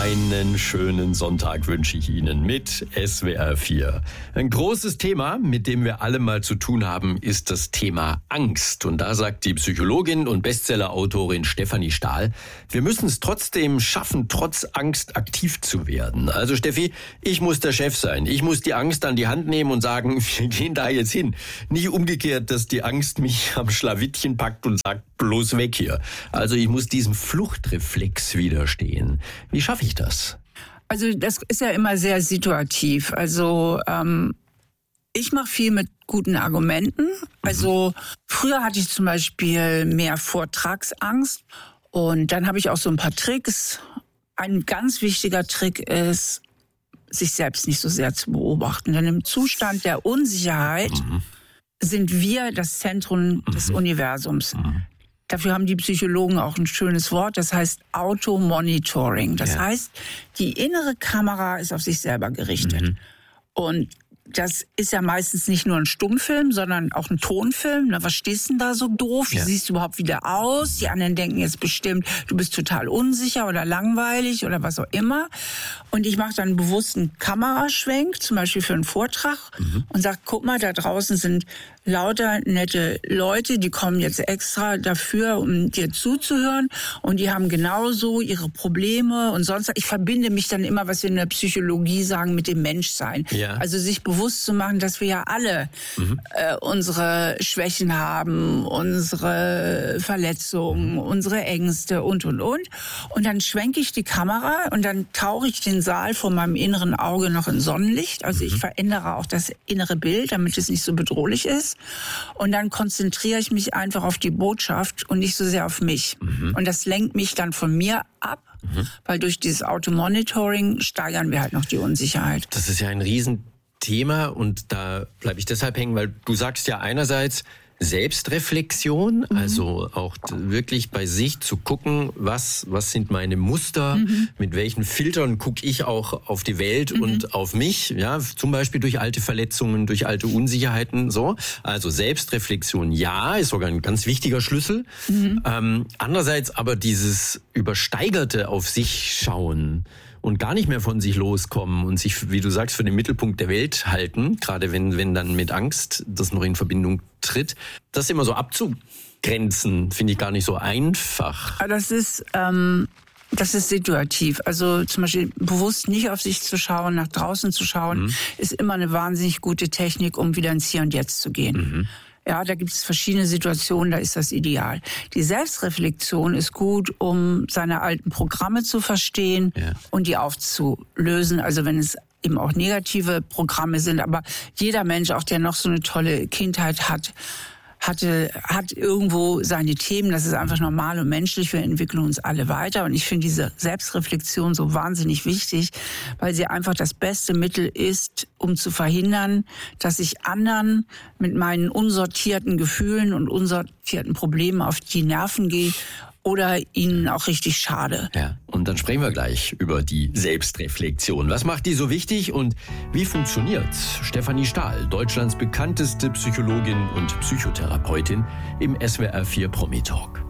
Einen schönen Sonntag wünsche ich Ihnen mit SWR 4. Ein großes Thema, mit dem wir alle mal zu tun haben, ist das Thema Angst. Und da sagt die Psychologin und Bestsellerautorin Stefanie Stahl, wir müssen es trotzdem schaffen, trotz Angst aktiv zu werden. Also Steffi, ich muss der Chef sein. Ich muss die Angst an die Hand nehmen und sagen, wir gehen da jetzt hin. Nicht umgekehrt, dass die Angst mich am Schlawittchen packt und sagt, bloß weg hier. Also ich muss diesem Fluchtreflex widerstehen. Wie schaffe ich das? Also das ist ja immer sehr situativ. Also ich mache viel mit guten Argumenten. Also früher hatte ich zum Beispiel mehr Vortragsangst und dann habe ich auch so ein paar Tricks. Ein ganz wichtiger Trick ist, sich selbst nicht so sehr zu beobachten. Denn im Zustand der Unsicherheit sind wir das Zentrum des Universums. Dafür haben die Psychologen auch ein schönes Wort, das heißt Automonitoring. Das heißt, die innere Kamera ist auf sich selber gerichtet. Und das ist ja meistens nicht nur ein Stummfilm, sondern auch ein Tonfilm. Na, was stehst denn da so doof? Wie siehst du überhaupt wieder aus? Die anderen denken jetzt bestimmt, du bist total unsicher oder langweilig oder was auch immer. Und ich mache dann einen bewussten Kameraschwenk, zum Beispiel für einen Vortrag, und sage, guck mal, da draußen sind lauter nette Leute, die kommen jetzt extra dafür, um dir zuzuhören. Und die haben genauso ihre Probleme und sonst. Ich verbinde mich dann immer, was wir in der Psychologie sagen, mit dem Menschsein. Ja. Also sich bewusst zu machen, dass wir ja alle unsere Schwächen haben, unsere Verletzungen, unsere Ängste und. Und dann schwenke ich die Kamera und dann tauche ich den Saal vor meinem inneren Auge noch in Sonnenlicht. Also ich verändere auch das innere Bild, damit es nicht so bedrohlich ist. Und dann konzentriere ich mich einfach auf die Botschaft und nicht so sehr auf mich. Und das lenkt mich dann von mir ab, weil durch dieses Automonitoring steigern wir halt noch die Unsicherheit. Das ist ja ein Riesenthema und da bleibe ich deshalb hängen, weil du sagst ja einerseits Selbstreflexion, also auch wirklich bei sich zu gucken, was sind meine Muster, mit welchen Filtern gucke ich auch auf die Welt und auf mich, ja, zum Beispiel durch alte Verletzungen, durch alte Unsicherheiten, so. Also Selbstreflexion, ja, ist sogar ein ganz wichtiger Schlüssel. Andererseits aber dieses übersteigerte auf sich schauen und gar nicht mehr von sich loskommen und sich, wie du sagst, für den Mittelpunkt der Welt halten, gerade wenn dann mit Angst das noch in Verbindung tritt, das immer so abzugrenzen, finde ich gar nicht so einfach. Das ist situativ. Also zum Beispiel bewusst nicht auf sich zu schauen, nach draußen zu schauen, ist immer eine wahnsinnig gute Technik, um wieder ins Hier und Jetzt zu gehen. Ja, da gibt es verschiedene Situationen, da ist das ideal. Die Selbstreflexion ist gut, um seine alten Programme zu verstehen und die aufzulösen. Also wenn es eben auch negative Programme sind, aber jeder Mensch, auch der noch so eine tolle Kindheit hat irgendwo seine Themen. Das ist einfach normal und menschlich. Wir entwickeln uns alle weiter. Und ich finde diese Selbstreflexion so wahnsinnig wichtig, weil sie einfach das beste Mittel ist, um zu verhindern, dass ich anderen mit meinen unsortierten Gefühlen und unsortierten Problemen auf die Nerven gehe oder ihnen auch richtig schade. Ja, und dann sprechen wir gleich über die Selbstreflexion. Was macht die so wichtig und wie funktioniert's? Stefanie Stahl, Deutschlands bekannteste Psychologin und Psychotherapeutin im SWR 4 Promi Talk.